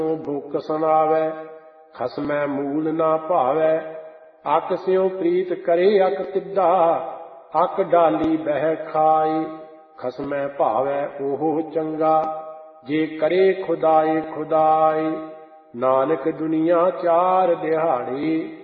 ਭੁੱਖ ਸੁਣਾਵੈ, ਖਸਮੈ ਮੂਲ ਨਾ ਭਾਵੈ। ਅਕ ਸਿਉ ਪ੍ਰੀਤ ਕਰੇ ਅਕ ਕਿੱਦਾ, ਅਕ ਡਾਲੀ ਬਹਿ ਖਾਏ। ਖਸਮੈ ਭਾਵੈ ਉਹ ਚੰਗਾ, ਜੇ ਕਰੇ ਖੁਦਾਏ ਖੁਦਾਏ। ਨਾਨਕ ਦੁਨੀਆ ਚਾਰ ਦਿਹਾੜੇ,